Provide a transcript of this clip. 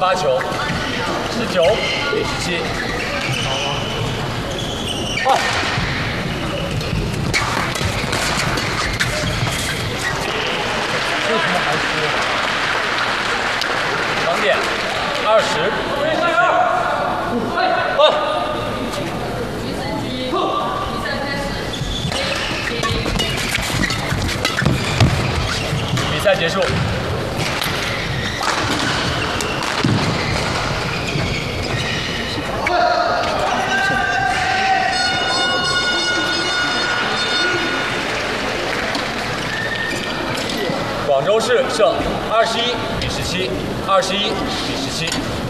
发球，19比17。好。为什么还输？长点20比17。哦。 比赛结束。广州市胜21比17，21比17。